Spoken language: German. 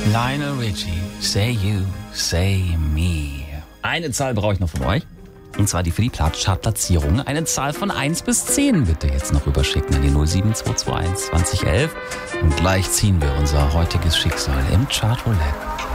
Lionel Richie, Say You, Say Me. Eine Zahl brauche ich noch von euch. Und zwar die für die Chartplatzierung. Eine Zahl von 1 bis 10 bitte jetzt noch rüberschicken an die 07221 2011. Und gleich ziehen wir unser heutiges Schicksal im Chartroulette.